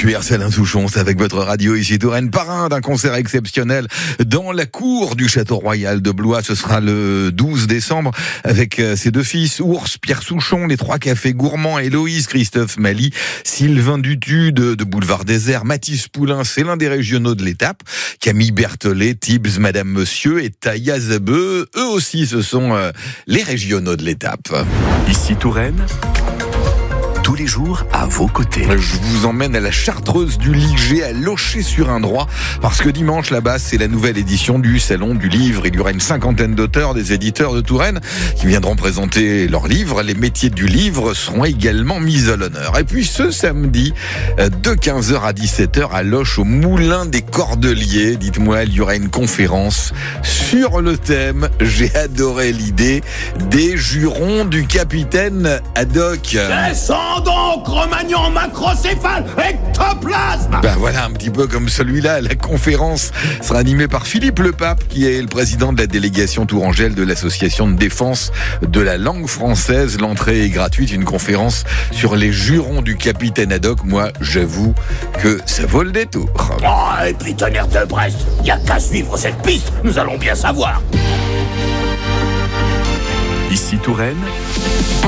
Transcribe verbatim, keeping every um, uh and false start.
Cuir, Alain Souchon, c'est avec votre radio ici Touraine, parrain d'un concert exceptionnel dans la cour du Château Royal de Blois. Ce sera le douze décembre avec ses deux fils, Ours, Pierre Souchon, les trois cafés gourmands, Héloïse, Christophe Mali, Sylvain Dutu de, de Boulevard Désert, Mathis Poulain, c'est l'un des régionaux de l'étape, Camille Berthollet, Tibbs, Madame Monsieur et Taïa Zabeu, eux aussi ce sont euh, les régionaux de l'étape. Ici Touraine, tous les jours à vos côtés. Je vous emmène à la Chartreuse du Liget, à Locher-sur-Indrois, parce que dimanche là-bas, c'est la nouvelle édition du Salon du Livre. Il y aura une cinquantaine d'auteurs, des éditeurs de Touraine, qui viendront présenter leurs livres. Les métiers du livre seront également mis à l'honneur. Et puis ce samedi, de quinze heures à dix-sept heures, à Loche, au Moulin des Cordeliers, dites-moi, il y aura une conférence sur le thème, j'ai adoré l'idée, des jurons du capitaine Haddock. Donc, Cro-Magnon, macrocéphale, ectoplasme. Ben voilà, un petit peu comme celui-là. La conférence sera animée par Philippe Lepape, qui est le président de la délégation tourangelle de l'association de défense de la langue française. L'entrée est gratuite, une conférence sur les jurons du capitaine Haddock. Moi, j'avoue que ça vaut le détour. Oh, et puis tonnerre de Brest, il n'y a qu'à suivre cette piste, nous allons bien savoir. Ici Touraine,